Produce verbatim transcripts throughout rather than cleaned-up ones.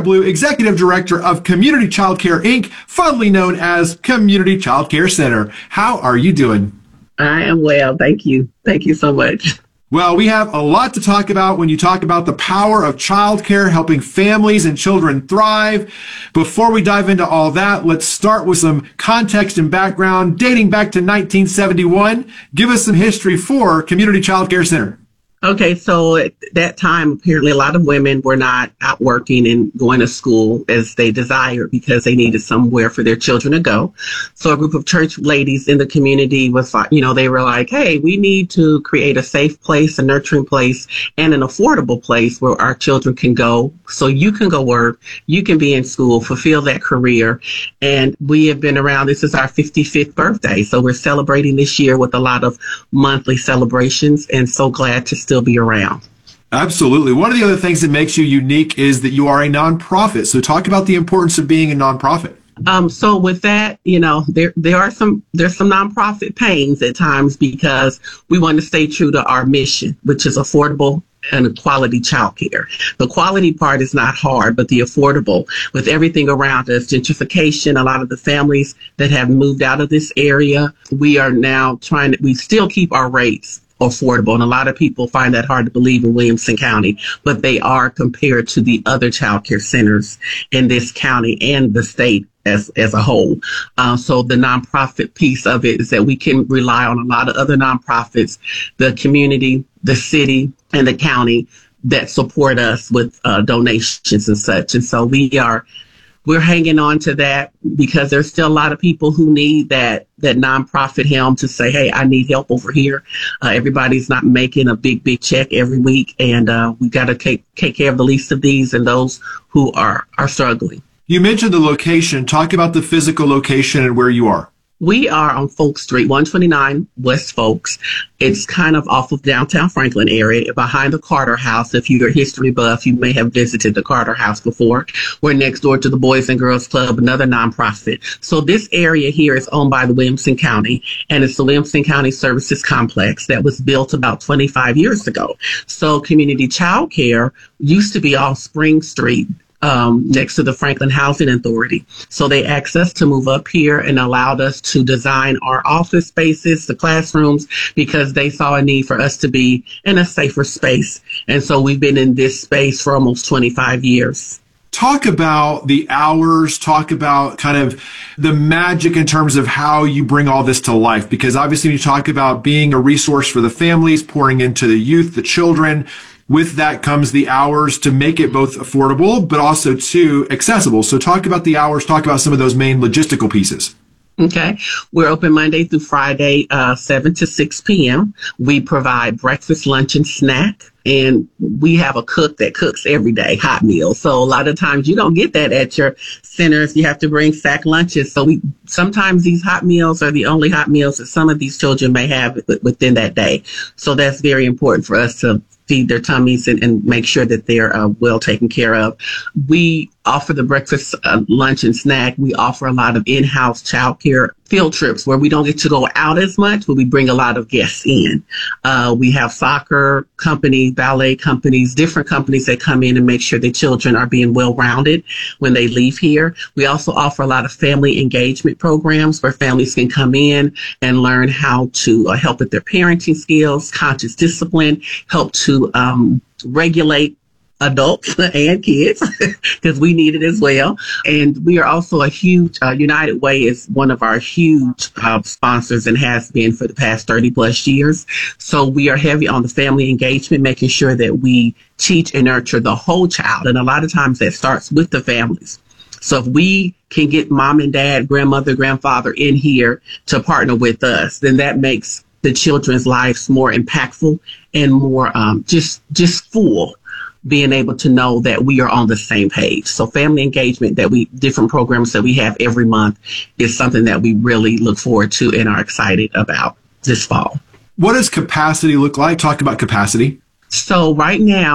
Blue, Executive Director of Community Childcare, Incorporated, fondly known as Community Childcare Center. How are you doing? I am well. Thank you. Thank you so much. Well, we have a lot to talk about when you talk about the power of childcare, helping families and children thrive. Before we dive into all that, let's start with some context and background dating back to nineteen seventy-one. Give us some history for Community Childcare Center. Okay, so at that time, apparently a lot of women were not out working and going to school as they desired because they needed somewhere for their children to go. So a group of church ladies in the community was like, you know, they were like, hey, we need to create a safe place, a nurturing place, and an affordable place where our children can go. So you can go work, you can be in school, fulfill that career. And we have been around. This is our fifty-fifth birthday. So we're celebrating this year with a lot of monthly celebrations, and so glad to still be around. Absolutely. One of the other things that makes you unique is that you are a nonprofit. So talk about the importance of being a nonprofit. Um, so with that, you know, there there are some there's some nonprofit pains at times because we want to stay true to our mission, which is affordable and quality childcare. The quality part is not hard, but the affordable, with everything around us, gentrification, a lot of the families that have moved out of this area, we are now trying to, we still keep our rates affordable. And a lot of people find that hard to believe in Williamson County, but they are compared to the other childcare centers in this county and the state as as a whole. Uh, so the nonprofit piece of it is that we can rely on a lot of other nonprofits, the community, the city, and the county that support us with uh, donations and such. And so we are we're hanging on to that because there's still a lot of people who need that that nonprofit helm to say, hey, I need help over here. Uh, everybody's not making a big, big check every week. And uh, we got to take, take care of the least of these and those who are, are struggling. You mentioned the location. Talk about the physical location and where you are. We are on Folk Street, one twenty-nine West Folks. It's kind of off of downtown Franklin area, behind the Carter House. If you're a history buff, you may have visited the Carter House before. We're next door to the Boys and Girls Club, another nonprofit. So this area here is owned by the Williamson County, and it's the Williamson County Services Complex that was built about twenty-five years ago. So Community Childcare used to be off Spring Street, Um, next to the Franklin Housing Authority. So they asked us to move up here and allowed us to design our office spaces, the classrooms, because they saw a need for us to be in a safer space. And so we've been in this space for almost twenty-five years. Talk about the hours, talk about kind of the magic in terms of how you bring all this to life, because obviously when you talk about being a resource for the families, pouring into the youth, the children, with that comes the hours to make it both affordable, but also too accessible. So talk about the hours, talk about some of those main logistical pieces. Okay. We're open Monday through Friday, uh, seven to six p.m. We provide breakfast, lunch, and snack. And we have a cook that cooks every day, hot meals. So a lot of times you don't get that at your centers. You have to bring sack lunches. So we sometimes these hot meals are the only hot meals that some of these children may have within that day. So that's very important for us to feed their tummies and, and make sure that they're uh, well taken care of. We offer the breakfast, uh, lunch, and snack. We offer a lot of in-house childcare field trips where we don't get to go out as much, but we bring a lot of guests in. Uh, we have soccer companies, ballet companies, different companies that come in and make sure the children are being well-rounded when they leave here. We also offer a lot of family engagement programs where families can come in and learn how to uh, help with their parenting skills, conscious discipline, help to um, regulate adults and kids because we need it as well. And we are also a huge, uh, United Way is one of our huge uh, sponsors and has been for the past thirty plus years. So we are heavy on the family engagement, making sure that we teach and nurture the whole child. And a lot of times that starts with the families. So if we can get mom and dad, grandmother, grandfather in here to partner with us, then that makes the children's lives more impactful and more um, just just full, being able to know that we are on the same page. So family engagement that we, different programs that we have every month is something that we really look forward to and are excited about this fall. What does capacity look like? Talk about capacity. So right now,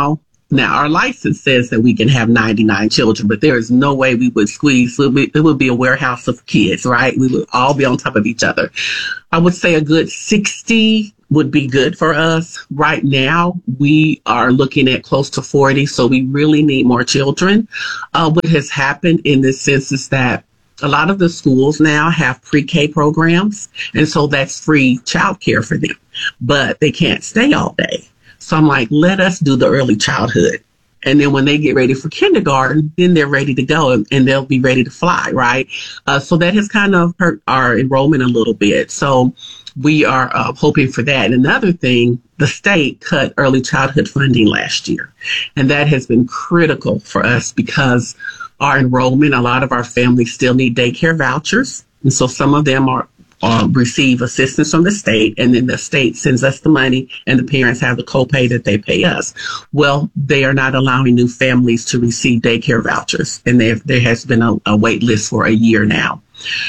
Now, our license says that we can have ninety-nine children, but there is no way we would squeeze. It would be, it would be a warehouse of kids, right? We would all be on top of each other. I would say a good sixty would be good for us. Right now, we are looking at close to forty, so we really need more children. Uh, what has happened in this sense is that a lot of the schools now have pre-K programs, and so that's free childcare for them, but they can't stay all day. So I'm like, let us do the early childhood. And then when they get ready for kindergarten, then they're ready to go and, and they'll be ready to fly, right? Uh, so that has kind of hurt our enrollment a little bit. So we are uh, hoping for that. And another thing, the state cut early childhood funding last year. And that has been critical for us because our enrollment, a lot of our families still need daycare vouchers. And so some of them are Uh, receive assistance from the state, and then the state sends us the money and the parents have the copay that they pay us. Well, they are not allowing new families to receive daycare vouchers, and there there has been a, a wait list for a year now.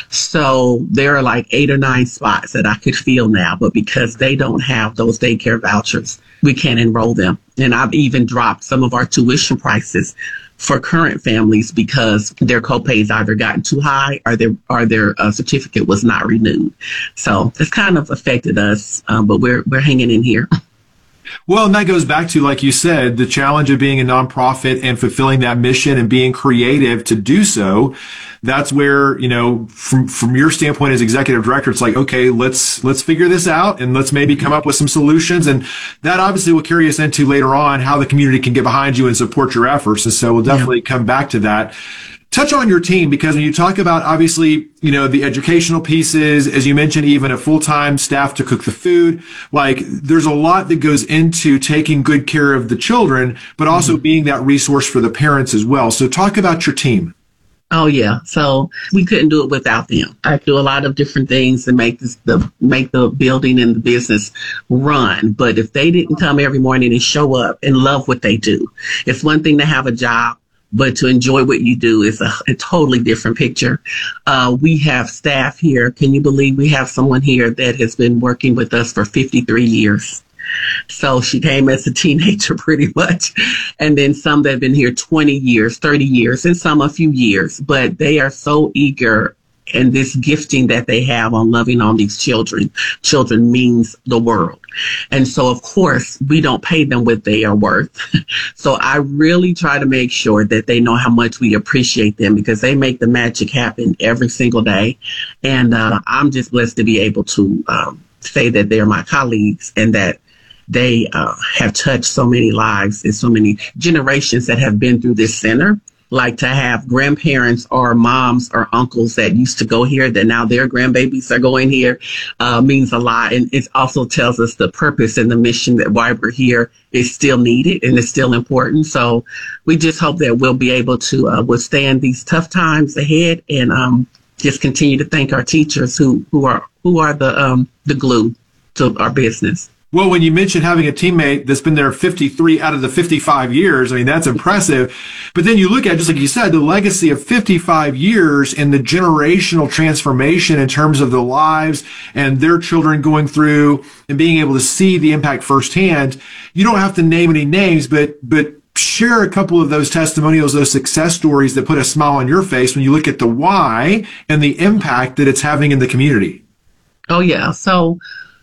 So there are like eight or nine spots that I could fill now, but because they don't have those daycare vouchers, we can't enroll them. And I've even dropped some of our tuition prices for current families because their copays either gotten too high or their or their uh, certificate was not renewed. So it's kind of affected us, um, but we're we're hanging in here. Well, and that goes back to, like you said, the challenge of being a nonprofit and fulfilling that mission and being creative to do so. That's where, you know, from from your standpoint as executive director, it's like, okay, let's let's figure this out and let's maybe come up with some solutions. And that obviously will carry us into later on how the community can get behind you and support your efforts. And so we'll definitely yeah. come back to that. Touch on your team, because when you talk about, obviously, you know, the educational pieces, as you mentioned, even a full-time staff to cook the food, like there's a lot that goes into taking good care of the children, but also mm-hmm. being that resource for the parents as well. So talk about your team. Oh, yeah. So we couldn't do it without them. I do a lot of different things to make this, the, make the building and the business run. But if they didn't come every morning and show up and love what they do, it's one thing to have a job, but to enjoy what you do is a, a totally different picture. Uh, we have staff here. Can you believe we have someone here that has been working with us for fifty-three years? So she came as a teenager pretty much. And then some that have been here twenty years, thirty years, and some a few years. But they are so eager, and this gifting that they have on loving on these children. Children means the world. And so, of course, we don't pay them what they are worth. So I really try to make sure that they know how much we appreciate them, because they make the magic happen every single day. And uh, I'm just blessed to be able to um, say that they're my colleagues and that they uh, have touched so many lives and so many generations that have been through this center. Like to have grandparents or moms or uncles that used to go here that now their grandbabies are going here uh, means a lot. And it also tells us the purpose and the mission that why we're here is still needed and is still important. So we just hope that we'll be able to uh, withstand these tough times ahead, and um, just continue to thank our teachers who, who are who are the um, the glue to our business. Well, when you mentioned having a teammate that's been there fifty-three out of the fifty-five years, I mean, that's impressive. But then you look at, just like you said, the legacy of fifty-five years and the generational transformation in terms of the lives and their children going through and being able to see the impact firsthand. You don't have to name any names, but, but share a couple of those testimonials, those success stories that put a smile on your face when you look at the why and the impact that it's having in the community. Oh, yeah. So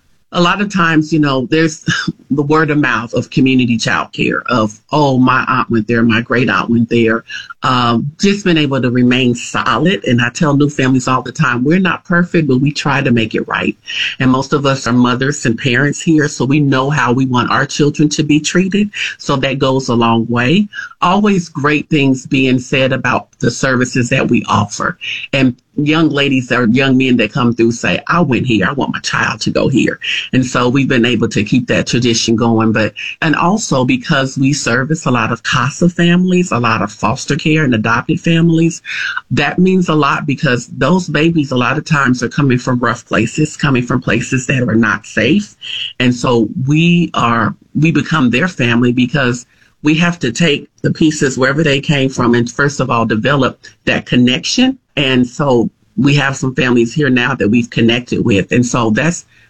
a lot of times, you know, there's the word of mouth of community childcare of, oh, my aunt went there, my great aunt went there. Um, just been able to remain solid. And I tell new families all the time, we're not perfect, but we try to make it right. And most of us are mothers and parents here, so we know how we want our children to be treated. So that goes a long way. Always great things being said about the services that we offer. And young ladies or young men that come through say, I went here, I want my child to go here. And so we've been able to keep that tradition going. But, and also because we service a lot of CASA families, a lot of foster care and adopted families, that means a lot, because those babies a lot of times are coming from rough places, coming from places that are not safe. And so we are, we become their family, because we have to take the pieces wherever they came from and first of all develop that connection. And so we have some families here now that we've connected with. And so that's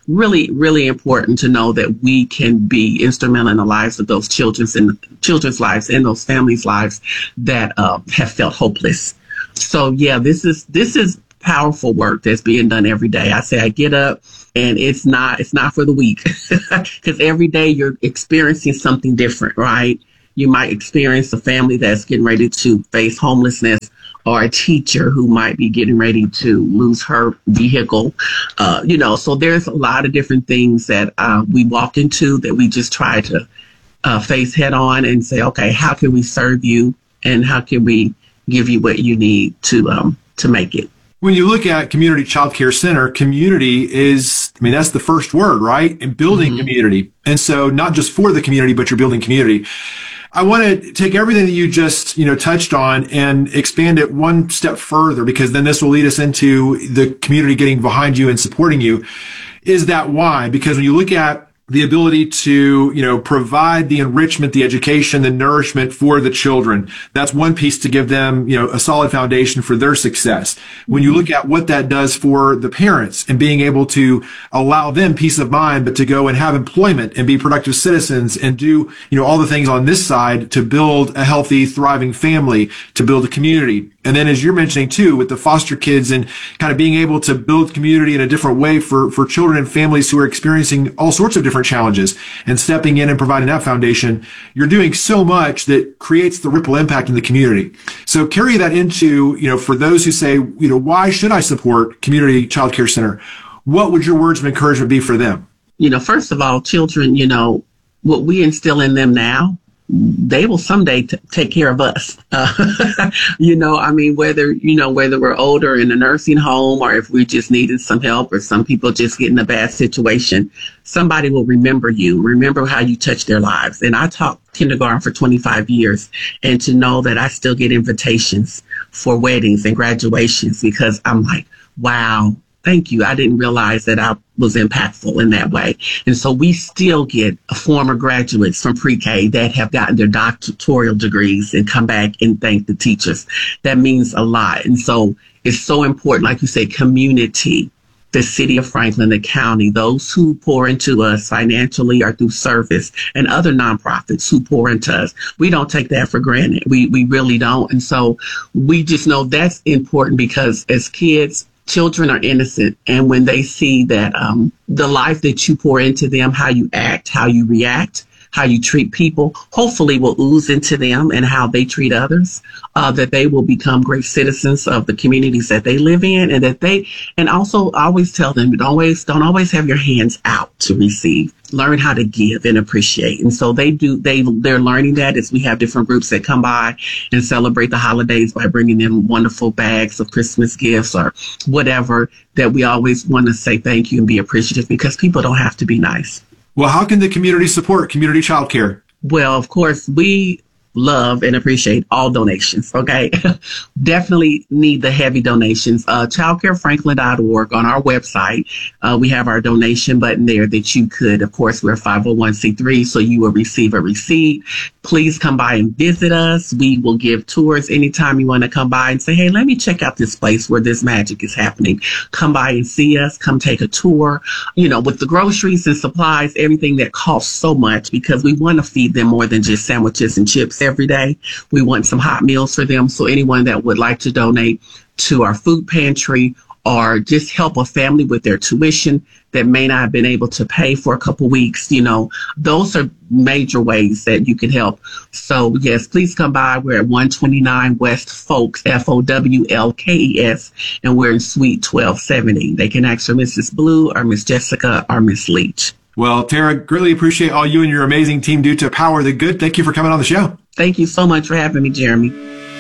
really, really important to know that we can be instrumental in the lives of those children's and children's lives and those families' lives that uh, have felt hopeless. So yeah, this is this is powerful work that's being done every day. I say I get up, and it's not it's not for the weak, because every day you're experiencing something different, right? You might experience a family that's getting ready to face homelessness, or a teacher who might be getting ready to lose her vehicle. Uh, you know, so there's a lot of different things that uh, we walk into that we just try to uh, face head on and say, okay, how can we serve you, and how can we give you what you need to um, to make it? When you look at Community Child Care Center, community is, I mean, that's the first word, right? And building mm-hmm. community. And so not just for the community, but you're building community. I want to take everything that you just, you know, touched on and expand it one step further, because then this will lead us into the community getting behind you and supporting you. Is that why? Because when you look at the ability to, you know, provide the enrichment, the education, the nourishment for the children, that's one piece to give them, you know, a solid foundation for their success. When you look at what that does for the parents and being able to allow them peace of mind, but to go and have employment and be productive citizens and do, you know, all the things on this side to build a healthy, thriving family, to build a community. And then, as you're mentioning too, with the foster kids and kind of being able to build community in a different way for, for children and families who are experiencing all sorts of different challenges, and stepping in and providing that foundation, you're doing so much that creates the ripple impact in the community. So carry that into, you know, for those who say, you know, why should I support Community Child Care Center? What would your words of encouragement be for them? You know, first of all, children, you know, what we instill in them now, they will someday t- take care of us. Uh, you know, I mean, whether, you know, whether we're older in a nursing home, or if we just needed some help, or some people just get in a bad situation, somebody will remember you, remember how you touched their lives. And I taught kindergarten for twenty-five years, and to know that I still get invitations for weddings and graduations, because I'm like, wow, thank you. I didn't realize that I was impactful in that way. And so we still get former graduates from pre-K that have gotten their doctoral degrees and come back and thank the teachers. That means a lot. And so it's so important, like you say, community, the city of Franklin, the county, those who pour into us financially or through service, and other nonprofits who pour into us. We don't take that for granted. We, we really don't. And so we just know that's important, because as kids, children are innocent, and when they see that um, the life that you pour into them, how you act, how you react, how you treat people, hopefully will ooze into them and how they treat others, uh, that they will become great citizens of the communities that they live in, and that they, and also always tell them, don't always, don't always have your hands out to receive. Learn how to give and appreciate. And so they do, they, they're learning that as we have different groups that come by and celebrate the holidays by bringing them wonderful bags of Christmas gifts or whatever, that we always want to say thank you and be appreciative, because people don't have to be nice. Well, how can the community support Community Child Care? Well, of course, we love and appreciate all donations. Okay. Definitely need the heavy donations. Uh, child care franklin dot org, on our website. Uh, we have our donation button there that you could, of course, we're five oh one c three, so you will receive a receipt. Please come by and visit us. We will give tours anytime you want to come by and say, hey, let me check out this place where this magic is happening. Come by and see us. Come take a tour. You know, with the groceries and supplies, everything that costs so much, because we want to feed them more than just sandwiches and chips every day. We want some hot meals for them. So anyone that would like to donate to our food pantry, or just help a family with their tuition that may not have been able to pay for a couple weeks, you know, those are major ways that you can help. So yes, please come by. We're at one twenty-nine West Folks, F O W L K E S, and we're in Suite twelve seventy. They can ask for Missus Blue or Miss Jessica or Miss Leach. Well, Tara, greatly appreciate all you and your amazing team do to power the good. Thank you for coming on the show. Thank you so much for having me, Jeremy.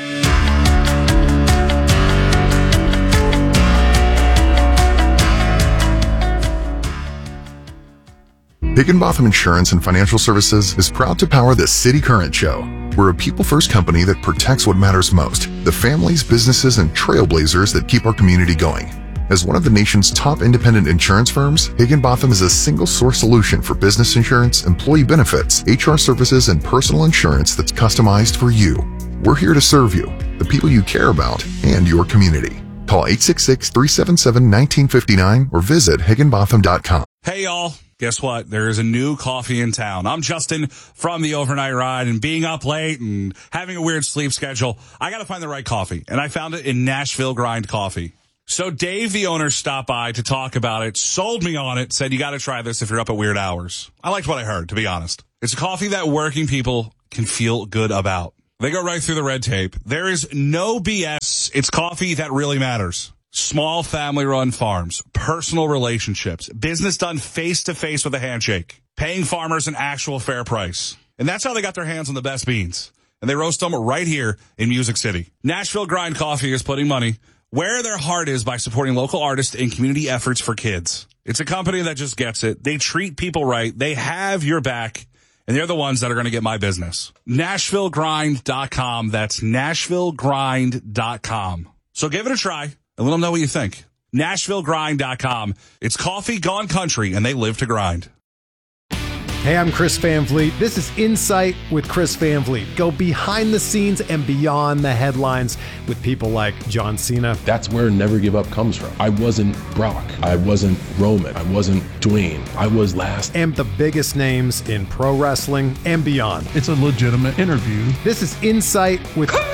Higginbotham Insurance and Financial Services is proud to power the City Current Show. We're a people-first company that protects what matters most, the families, businesses, and trailblazers that keep our community going. As one of the nation's top independent insurance firms, Higginbotham is a single-source solution for business insurance, employee benefits, H R services, and personal insurance that's customized for you. We're here to serve you, the people you care about, and your community. Call eight six six, three seven seven, one nine five nine or visit higginbotham dot com. Hey, y'all. Guess what? There is a new coffee in town. I'm Justin from the Overnight Ride, and being up late and having a weird sleep schedule, I got to find the right coffee, and I found it in Nashville Grind Coffee. So Dave, the owner, stopped by to talk about it, sold me on it, said you got to try this if you're up at weird hours. I liked what I heard, to be honest. It's a coffee that working people can feel good about. They go right through the red tape. There is no B S. It's coffee that really matters. Small family-run farms, personal relationships, business done face-to-face with a handshake, paying farmers an actual fair price. And that's how they got their hands on the best beans. And they roast them right here in Music City. Nashville Grind Coffee is putting money where their heart is by supporting local artists and community efforts for kids. It's a company that just gets it. They treat people right. They have your back. And they're the ones that are going to get my business. Nashville Grind dot com. That's Nashville Grind dot com. So give it a try. And let them know what you think. Nashville Grind dot com. It's coffee gone country, and they live to grind. Hey, I'm Chris Van Vliet. This is Insight with Chris Van Vliet. Go behind the scenes and beyond the headlines with people like John Cena. That's where Never Give Up comes from. I wasn't Brock. I wasn't Roman. I wasn't Dwayne. I was last. And the biggest names in pro wrestling and beyond. It's a legitimate interview. This is Insight with Chris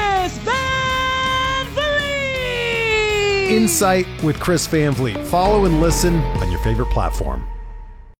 Van Vliet. Insight with Chris Van Vliet. Follow and listen on your favorite platform.